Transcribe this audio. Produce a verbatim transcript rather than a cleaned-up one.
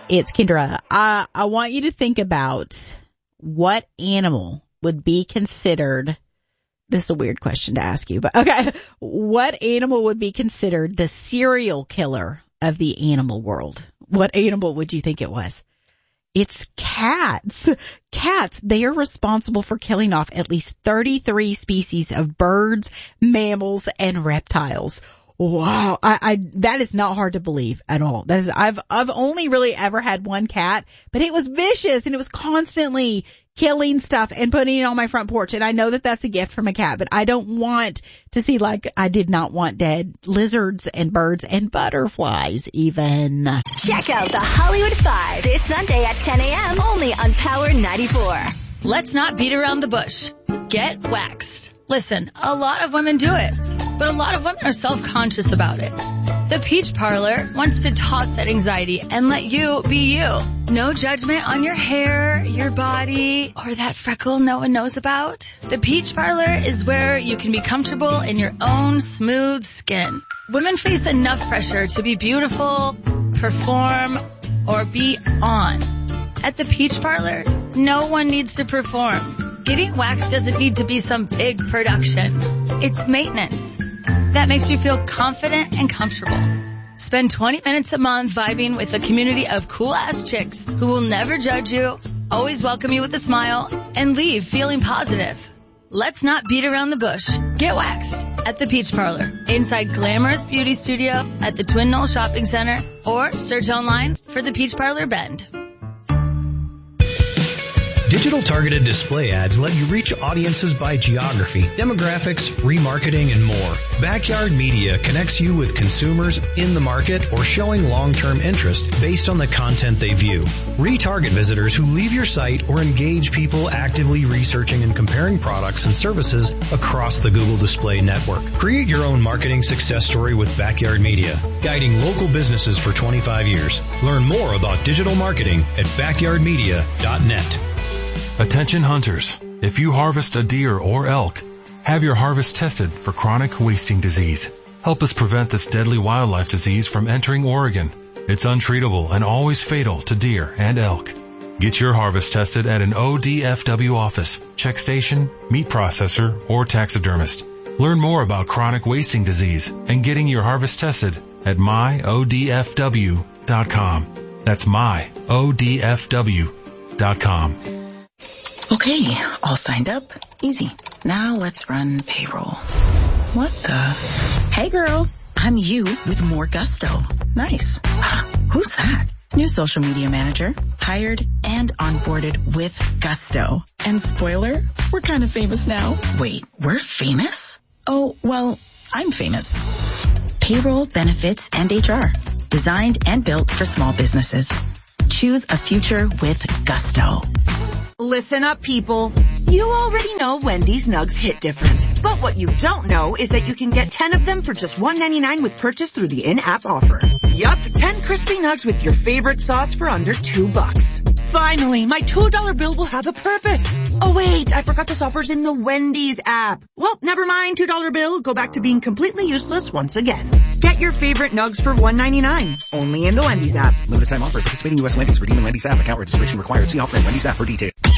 It's Kendra. I, I want you to think about what animal would be considered, this is a weird question to ask you, but okay. What animal would be considered the serial killer of the animal world? What animal would you think it was? It's cats. Cats, they are responsible for killing off at least thirty-three species of birds, mammals, and reptiles. Wow, I, I, that is not hard to believe at all. That is, I've, I've only really ever had one cat, but it was vicious and it was constantly killing stuff and putting it on my front porch. And I know that that's a gift from a cat, but I don't want to see, like, I did not want dead lizards and birds and butterflies even. Check out the Hollywood Five this Sunday at ten a.m. only on Power ninety-four. Let's not beat around the bush. Get waxed. Listen, a lot of women do it, but a lot of women are self-conscious about it. The Peach Parlor wants to toss that anxiety and let you be you. No judgment on your hair, your body, or that freckle no one knows about. The Peach Parlor is where you can be comfortable in your own smooth skin. Women face enough pressure to be beautiful, perform, or be on. At the Peach Parlor, no one needs to perform. Getting waxed doesn't need to be some big production. It's maintenance that makes you feel confident and comfortable. Spend twenty minutes a month vibing with a community of cool-ass chicks who will never judge you, always welcome you with a smile, and leave feeling positive. Let's not beat around the bush. Get waxed at the Peach Parlor, inside Glamorous Beauty Studio at the Twin Knoll Shopping Center, or search online for the Peach Parlor Bend. Digital targeted display ads let you reach audiences by geography, demographics, remarketing, and more. Backyard Media connects you with consumers in the market or showing long-term interest based on the content they view. Retarget visitors who leave your site or engage people actively researching and comparing products and services across the Google Display Network. Create your own marketing success story with Backyard Media, guiding local businesses for twenty-five years. Learn more about digital marketing at backyard media dot net. Attention hunters, if you harvest a deer or elk, have your harvest tested for chronic wasting disease. Help us prevent this deadly wildlife disease from entering Oregon. It's untreatable and always fatal to deer and elk. Get your harvest tested at an O D F W office, check station, meat processor, or taxidermist. Learn more about chronic wasting disease and getting your harvest tested at my O D F W dot com. That's my O D F W dot com. Okay, all signed up. Easy. Now let's run payroll. What the? Hey girl, I'm you with more gusto. Nice. Who's that? New social media manager. Hired and onboarded with gusto. And spoiler, we're kind of famous now. Wait, we're famous? Oh, well, I'm famous. Payroll, benefits, and H R. Designed and built for small businesses. Choose a future with gusto. Listen up, people. You already know Wendy's Nugs hit different. But what you don't know is that you can get ten of them for just one ninety-nine with purchase through the in-app offer. Yup, ten crispy nugs with your favorite sauce for under two bucks. Finally, my two dollar bill will have a purpose. Oh wait, I forgot this offer's in the Wendy's app. Well, never mind, two dollar bill. Go back to being completely useless once again. Get your favorite nugs for one ninety-nine. Only in the Wendy's app. Limited time offer. Participating U S Wendy's. Redeem in Wendy's app. Account registration required. See offer in Wendy's app for details.